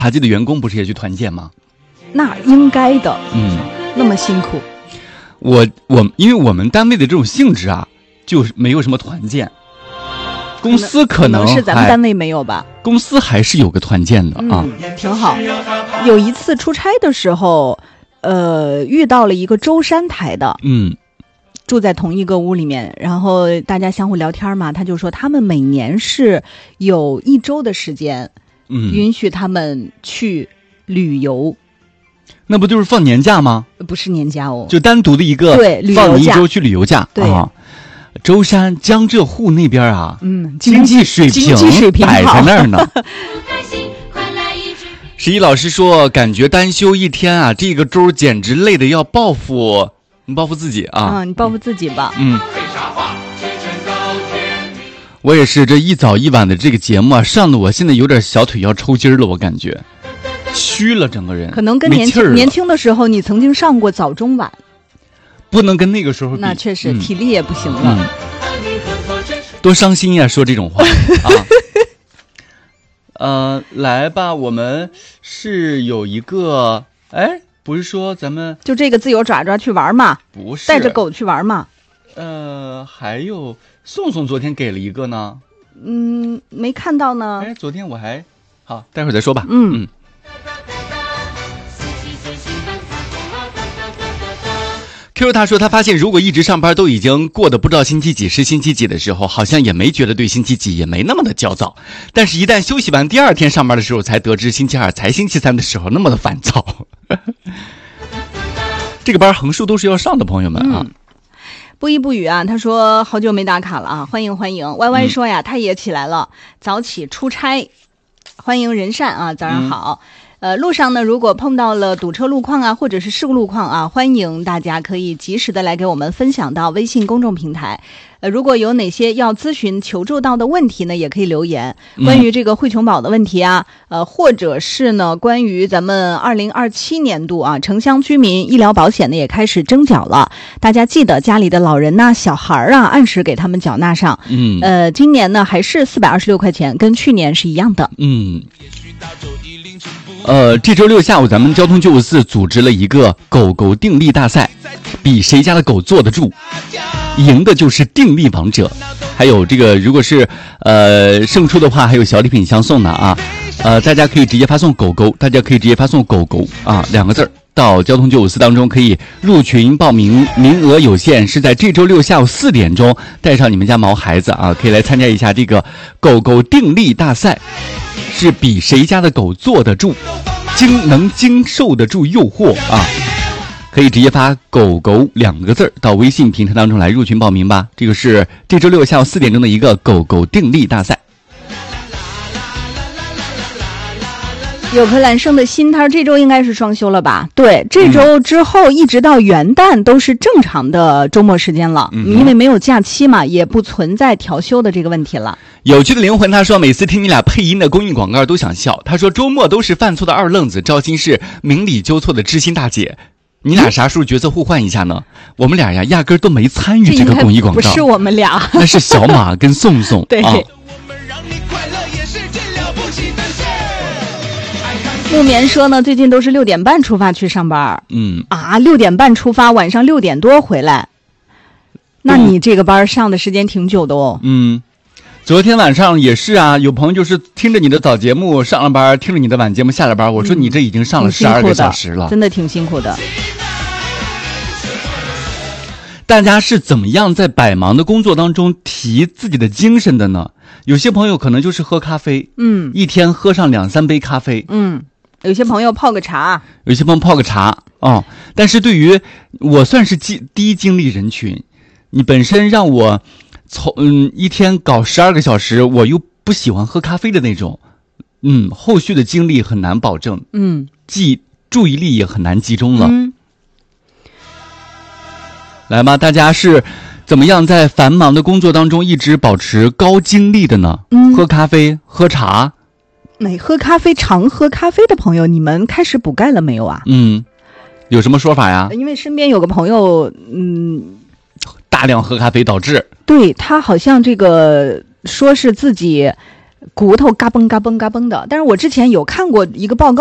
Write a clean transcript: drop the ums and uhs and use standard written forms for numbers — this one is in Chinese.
茶记的员工不是也去团建吗？ 那应该的，那么辛苦。 因为我们单位的这种性质啊，就是没有什么团建。公司可能是咱们单位没有吧？ 公司还是有个团建的啊， 挺好。有一次出差的时候，遇到了一个舟山台的，住在同一个屋里面，然后大家相互聊天嘛，他就说他们每年是有1周的时间，允许他们去旅游。 那不就是放年假吗？ 不是年假哦， 就单独的一个放你1周去旅游假。对啊，舟山江浙沪那边啊，经济水平摆在那儿呢。11老师说，感觉单休1天啊，这个周简直累得要报复自己啊！ 你报复自己吧。 我也是，这一早一晚的这个节目啊，上的我现在有点小腿要抽筋了，我感觉虚了，整个人可能跟年轻的时候你曾经上过早中晚， 不能跟那个时候比， 那确实体力也不行了。 多伤心呀，说这种话啊！来吧，我们是有一个，不是说咱们就这个自由爪爪去玩嘛？ 不是， 带着狗去玩嘛？ 还有宋宋昨天给了一个呢， 没看到呢。 昨天我还好，待会儿再说吧。Q 他说他发现如果一直上班都已经过得不知道星期几是星期几的时候，好像也没觉得对星期几也没那么的焦躁，但是一旦休息完第2天上班的时候才得知星期2才星期3的时候那么的烦躁。这个班横竖都是要上的，朋友们啊。 不一不语啊，他说好久没打卡了啊，欢迎欢迎。YY 说呀，他也起来了，早起出差，欢迎仁善啊，早上好。路上呢，如果碰到了堵车路况啊，或者是事故路况啊，欢迎大家可以及时的来给我们分享到微信公众平台。如果有哪些要咨询求助到的问题呢，也可以留言。关于这个惠琼宝的问题啊，或者是呢，关于咱们2027年度啊，城乡居民医疗保险呢也开始征缴了，大家记得家里的老人呐、小孩啊，按时给他们缴纳上。今年呢还是426块钱，跟去年是一样的。 这周6下午，咱们交通954组织了一个狗狗定力大赛，比谁家的狗坐得住，赢的就是定力王者。还有这个，如果是胜出的话，还有小礼品相送的啊。大家可以直接发送狗狗，大家可以直接发送狗狗啊2个字到交通954当中，可以入群报名，名额有限，是在这周6下午4点钟，带上你们家毛孩子啊，可以来参加一下这个狗狗定力大赛。是比谁家的狗坐得住，能经受得住诱惑啊！可以直接发狗狗2个字到微信平台当中来入群报名吧。这个是这周6下午4点钟的一个狗狗定力大赛。 有颗蓝生的心，他这周应该是双休了吧？对，这周之后一直到元旦都是正常的周末时间了，因为没有假期嘛，也不存在调休的这个问题了。 有趣的灵魂他说，每次听你俩配音的公益广告都想笑。他说周末都是犯错的2愣子，赵鑫是明理纠错的知心大姐。你俩啥时候角色互换一下呢？我们俩呀压根都没参与这个公益广告。 不是我们俩， 那是小马跟宋宋。 对。木棉说呢，最近都是6点半出发去上班。6点半出发，晚上6点多回来。那你这个班上的时间挺久的哦。 昨天晚上也是啊，有朋友就是听着你的早节目上了班，听着你的晚节目下了班，我说你这已经上了12个小时了， 真的挺辛苦的。 大家是怎么样在百忙的工作当中提自己的精神的呢？有些朋友可能就是喝咖啡，一天喝上2-3杯咖啡， 有些朋友泡个茶， 但是对于我算是低精力人群，你本身让我从一天搞12个小时，我又不喜欢喝咖啡的那种，后续的精力很难保证，注意力也很难集中了。来吧，大家是怎么样在繁忙的工作当中一直保持高精力的呢？喝咖啡，喝茶。 喝咖啡常喝咖啡的朋友，你们开始补钙了没有啊？ 有什么说法呀？ 因为身边有个朋友， 大量喝咖啡导致， 对，他好像这个说是自己骨头嘎嘣嘎嘣嘎嘣的。但是我之前有看过一个报告。